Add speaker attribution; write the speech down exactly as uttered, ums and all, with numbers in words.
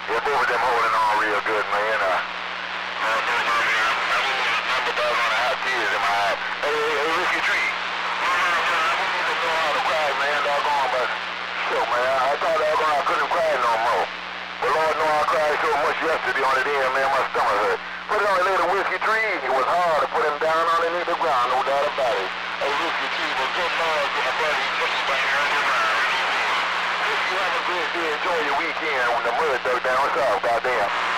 Speaker 1: Yeah, both of them holding on real good, man. Uh, no, no, no, man. I didn't even remember dogs on the hot tears in my eye. Hey, hey, hey, Risky Tree. No, no, no, man. I didn't even know how to cry, man. Doggone, but shit, man. I, I thought doggone I couldn't cry no more. But Lord know I cried so much yesterday on it end, man. My stomach hurt. Put it on a little Whiskey Tree. It was hard to put him down underneath the ground, no doubt about it. Hey, Whiskey Tree, but good Lord, my buddy, looking back here on your mind. You have a good day. Enjoy your weekend when the mud dug down south. Goddamn.